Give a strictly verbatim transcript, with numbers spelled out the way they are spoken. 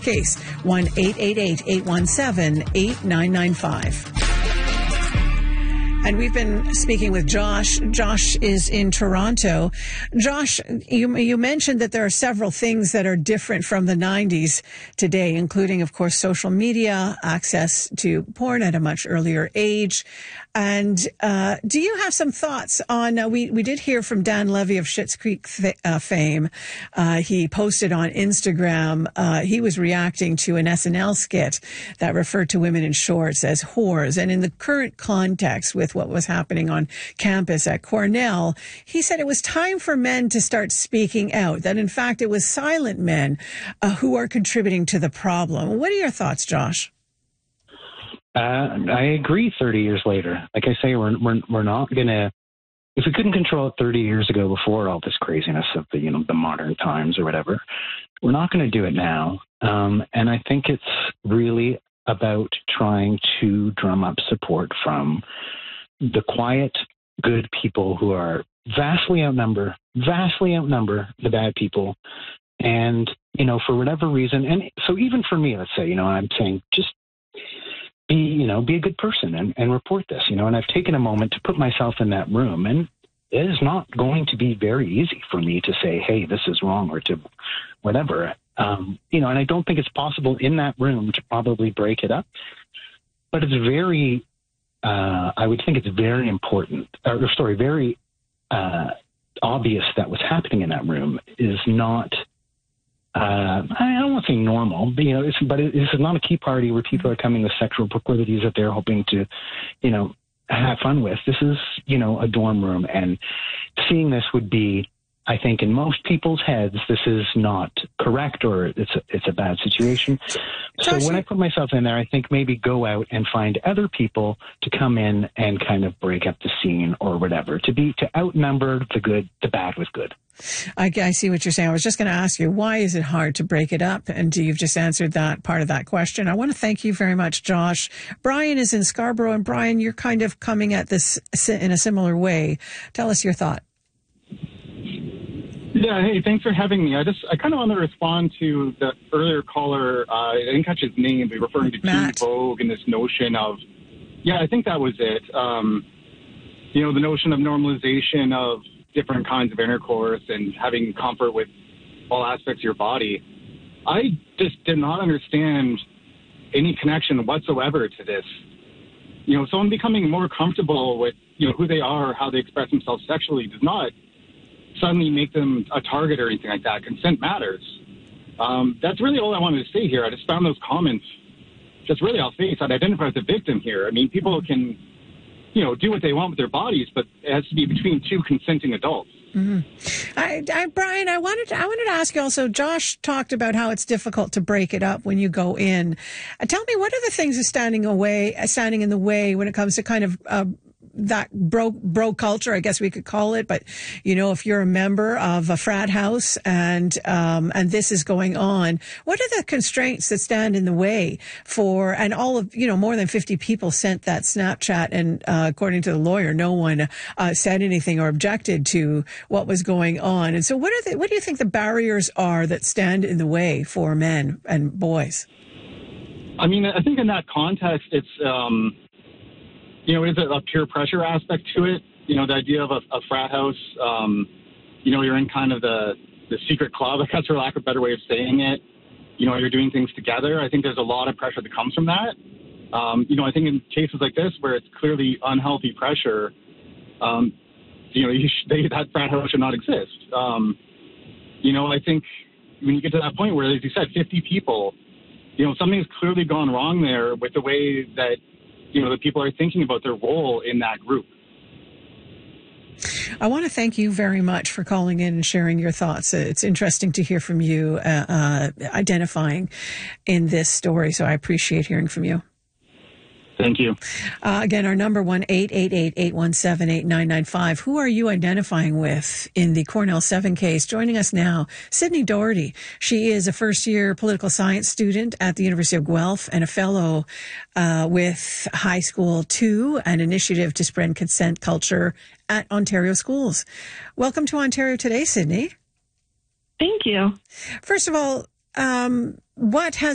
case. one eight eight eight, eight one seven, eight nine nine five. And we've been speaking with Josh. Josh is in Toronto. Josh, you, you mentioned that there are several things that are different from the nineties today, including, of course, social media, access to porn at a much earlier age. And uh, do you have some thoughts on, uh, we, we did hear from Dan Levy of Schitt's Creek th- uh, fame. Uh, he posted on Instagram, uh, he was reacting to an S N L skit that referred to women in shorts as whores. And in the current context with what was happening on campus at Cornell, he said it was time for men to start speaking out, that in fact it was silent men uh, who are contributing to the problem. What are your thoughts, Josh? Uh, I agree. thirty years later, like I say, we're we're we're not gonna. If we couldn't control it thirty years ago, before all this craziness of the you know the modern times or whatever, we're not going to do it now. Um, and I think it's really about trying to drum up support from the quiet, good people who are vastly outnumber, vastly outnumber the bad people. And, you know, for whatever reason, and so even for me, let's say, you know, I'm saying just be, you know, be a good person and, and report this, you know, and I've taken a moment to put myself in that room, and it is not going to be very easy for me to say, hey, this is wrong, or to whatever, um, you know, and I don't think it's possible in that room to probably break it up, but it's very, Uh, I would think it's very important, or sorry, very uh, obvious that what's happening in that room is not, uh, I don't want to say normal, but, you know, it's, but it, this is not a key party where people are coming with sexual proclivities that they're hoping to, you know, have fun with. This is, you know, a dorm room, and seeing this would be, I think, in most people's heads, this is not correct, or it's a, it's a bad situation. So when I put myself in there, I think maybe go out and find other people to come in and kind of break up the scene or whatever, to be to outnumber the good, the bad with good. I, I see what you're saying. I was just going to ask you, why is it hard to break it up? And you've just answered that part of that question. I want to thank you very much, Josh. Brian is in Scarborough, and Brian, you're kind of coming at this in a similar way. Tell us your thought. Yeah, hey, thanks for having me. I just, I kind of want to respond to the earlier caller. Uh, I didn't catch his name, but referring to Teen Vogue and this notion of, yeah, I think that was it. Um, you know, the notion of normalization of different kinds of intercourse and having comfort with all aspects of your body. I just did not understand any connection whatsoever to this. You know, someone becoming more comfortable with, you know, who they are, how they express themselves sexually does not suddenly make them a target or anything like that. Consent matters. Um, that's really all I wanted to say here. I just found those comments just really off base. I'd identify as a victim here. I mean, people can, you know, do what they want with their bodies, but it has to be between two consenting adults. Mm-hmm. I, I, Brian, I wanted to, I wanted to ask you also, Josh talked about how it's difficult to break it up when you go in. Uh, tell me, what are the things that's standing away, uh, standing in the way when it comes to kind of, uh, that bro, bro culture, I guess we could call it. But, you know, if you're a member of a frat house and, um, and this is going on, what are the constraints that stand in the way for, and all of, you know, more than fifty people sent that Snapchat, and, uh, according to the lawyer, no one, uh, said anything or objected to what was going on. And so what are the, what do you think the barriers are that stand in the way for men and boys? I mean, I think in that context, it's, um, you know, there's a, a peer pressure aspect to it. You know, the idea of a, a frat house, um, you know, you're in kind of the, the secret club, I guess, for lack of a better way of saying it. You know, you're doing things together. I think there's a lot of pressure that comes from that. Um, you know, I think in cases like this where it's clearly unhealthy pressure, um, you know, you should, they, that frat house should not exist. Um, you know, I think when you get to that point where, as you said, fifty people, you know, something's clearly gone wrong there with the way that, you know, the people are thinking about their role in that group. I want to thank you very much for calling in and sharing your thoughts. It's interesting to hear from you, uh, uh, identifying in this story. So I appreciate hearing from you. Thank you. Uh, again, our number one eight eight eight, eight one seven, eight nine nine five. Who are you identifying with in the Cornell seven case? Joining us now, Sydney Doherty. She is a first-year political science student at the University of Guelph and a fellow uh, with High School two, an initiative to spread consent culture at Ontario schools. Welcome to Ontario Today, Sydney. Thank you. First of all, um, what has